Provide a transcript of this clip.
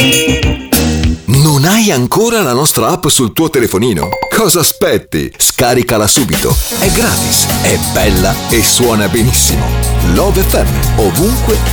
Non hai ancora la nostra app sul tuo telefonino? Cosa aspetti? Scaricala subito. È gratis, è bella e suona benissimo. Love FM, ovunque,